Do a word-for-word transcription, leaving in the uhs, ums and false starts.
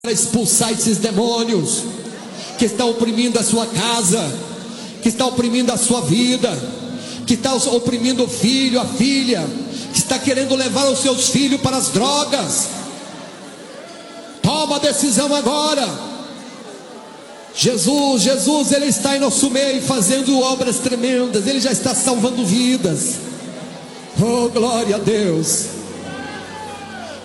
para expulsar esses demônios que estão oprimindo a sua casa, que estão oprimindo a sua vida, que estão oprimindo o filho, a filha, que está querendo levar os seus filhos para as drogas. Toma a decisão agora. Jesus, Jesus, Ele está em nosso meio fazendo obras tremendas. Ele já está salvando vidas. Oh, glória a Deus.